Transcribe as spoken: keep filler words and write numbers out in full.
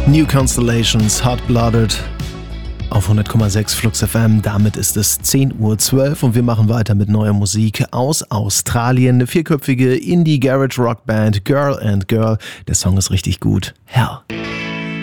New Constellations, Hot-Blooded auf hundert Komma sechs Flux F M. Damit ist es zehn Uhr zwölf und wir machen weiter mit neuer Musik aus Australien. Eine vierköpfige Indie-Garage-Rock-Band, Girl and Girl. Der Song ist richtig gut. Hell.